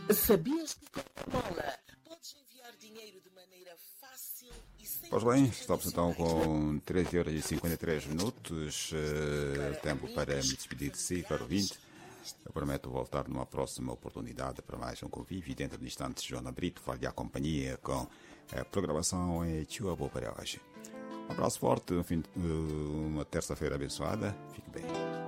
Sabias que com a Mola podes enviar dinheiro de maneira fácil e sem Pois bem, custos estamos então adicionais? com 13 horas e 53 minutos. Tempo para me despedir de si, caro ouvinte. Eu prometo voltar numa próxima oportunidade para mais um convívio. Dentro de instantes, Joana Brito vai lhe a companhia com a programação e Tchua Boa para hoje. Um abraço forte, uma terça-feira abençoada. Fique bem.